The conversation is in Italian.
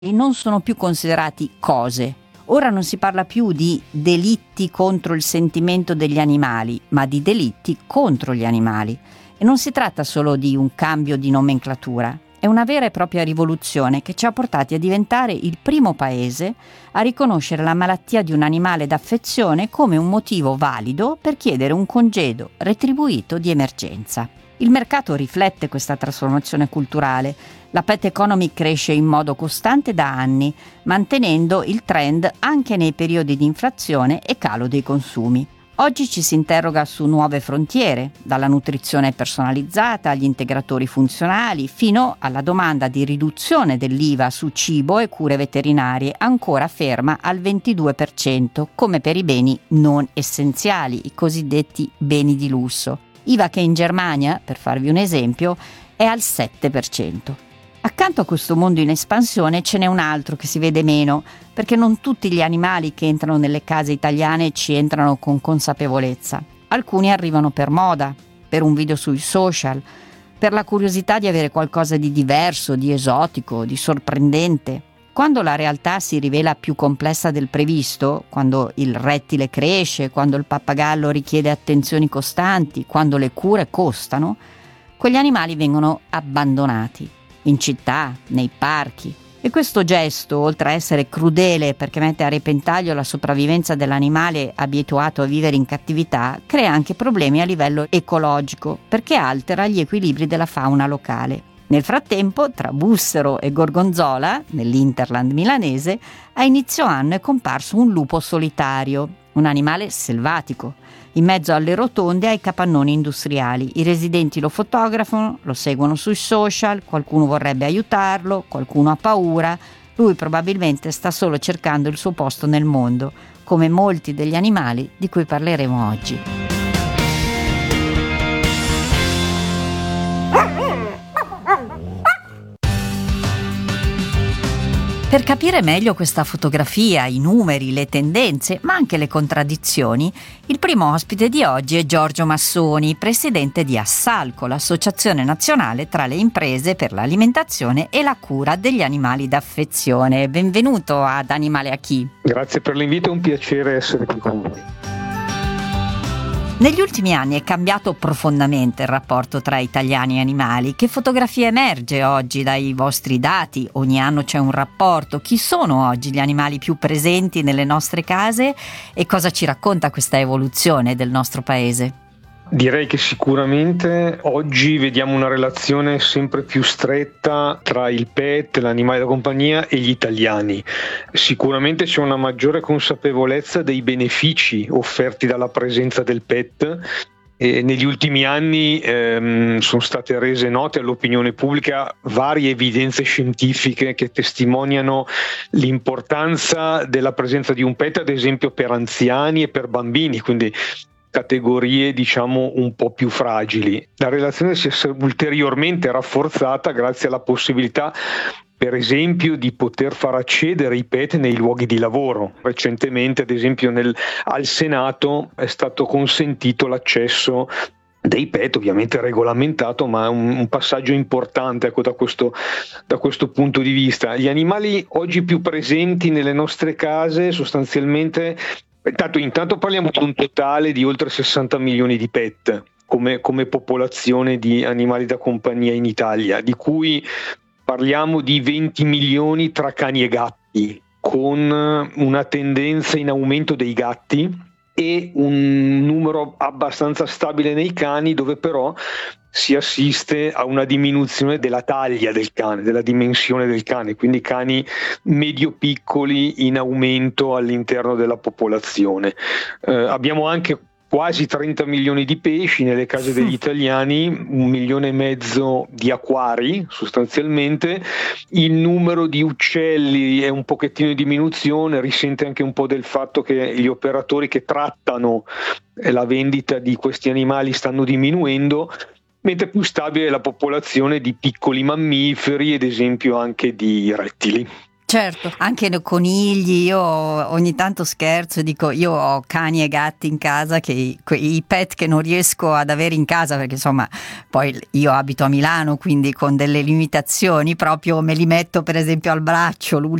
non sono più considerati cose. Ora non si parla più di delitti contro il sentimento degli animali, ma di delitti contro gli animali. E non si tratta solo di un cambio di nomenclatura, è una vera e propria rivoluzione che ci ha portati a diventare il primo paese a riconoscere la malattia di un animale d'affezione come un motivo valido per chiedere un congedo retribuito di emergenza. Il mercato riflette questa trasformazione culturale. La pet economy cresce in modo costante da anni, mantenendo il trend anche nei periodi di inflazione e calo dei consumi. Oggi ci si interroga su nuove frontiere, dalla nutrizione personalizzata agli integratori funzionali, fino alla domanda di riduzione dell'IVA su cibo e cure veterinarie, ancora ferma al 22%, come per i beni non essenziali, i cosiddetti beni di lusso. IVA che in Germania, per farvi un esempio, è al 7%. Accanto a questo mondo in espansione ce n'è un altro che si vede meno, perché non tutti gli animali che entrano nelle case italiane ci entrano con consapevolezza. Alcuni arrivano per moda, per un video sui social, per la curiosità di avere qualcosa di diverso, di esotico, di sorprendente. Quando la realtà si rivela più complessa del previsto, quando il rettile cresce, quando il pappagallo richiede attenzioni costanti, quando le cure costano, quegli animali vengono abbandonati, in città, nei parchi. E questo gesto, oltre a essere crudele perché mette a repentaglio la sopravvivenza dell'animale abituato a vivere in cattività, crea anche problemi a livello ecologico, perché altera gli equilibri della fauna locale. Nel frattempo, tra Bussero e Gorgonzola, nell'Interland milanese, a inizio anno è comparso un lupo solitario, un animale selvatico, in mezzo alle rotonde e ai capannoni industriali. I residenti lo fotografano, lo seguono sui social, qualcuno vorrebbe aiutarlo, qualcuno ha paura. Lui probabilmente sta solo cercando il suo posto nel mondo, come molti degli animali di cui parleremo oggi. Per capire meglio questa fotografia, i numeri, le tendenze, ma anche le contraddizioni, il primo ospite di oggi è Giorgio Massoni, presidente di Assalco, l'associazione nazionale tra le imprese per l'alimentazione e la cura degli animali d'affezione. Benvenuto ad Animale a Chi. Grazie per l'invito, è un piacere essere qui con voi. Negli ultimi anni è cambiato profondamente il rapporto tra italiani e animali. Che fotografia emerge oggi dai vostri dati? Ogni anno c'è un rapporto. Chi sono oggi gli animali più presenti nelle nostre case e cosa ci racconta questa evoluzione del nostro paese? Direi che sicuramente oggi vediamo una relazione sempre più stretta tra il pet, l'animale da compagnia e gli italiani. Sicuramente c'è una maggiore consapevolezza dei benefici offerti dalla presenza del pet. E negli ultimi anni sono state rese note all'opinione pubblica varie evidenze scientifiche che testimoniano l'importanza della presenza di un pet, ad esempio per anziani e per bambini, quindi categorie diciamo un po' più fragili. La relazione si è ulteriormente rafforzata grazie alla possibilità, per esempio, di poter far accedere i pet nei luoghi di lavoro. Recentemente, ad esempio, al Senato è stato consentito l'accesso dei pet, ovviamente regolamentato, ma è un passaggio importante, ecco, da questo punto di vista. Gli animali oggi più presenti nelle nostre case sostanzialmente. Intanto parliamo di un totale di oltre 60 milioni di pet come popolazione di animali da compagnia in Italia, di cui parliamo di 20 milioni tra cani e gatti, con una tendenza in aumento dei gatti e un numero abbastanza stabile nei cani, dove però si assiste a una diminuzione della taglia del cane, della dimensione del cane, quindi cani medio-piccoli in aumento all'interno della popolazione. Abbiamo anche quasi 30 milioni di pesci nelle case degli italiani, 1,5 milioni di acquari sostanzialmente. Il numero di uccelli è un pochettino in diminuzione, risente anche un po' del fatto che gli operatori che trattano la vendita di questi animali stanno diminuendo, mentre più stabile è la popolazione di piccoli mammiferi ed esempio anche di rettili. Certo, anche nei conigli, io ogni tanto scherzo e dico io ho cani e gatti in casa, che i pet che non riesco ad avere in casa, perché insomma poi io abito a Milano, quindi con delle limitazioni proprio me li metto per esempio al braccio.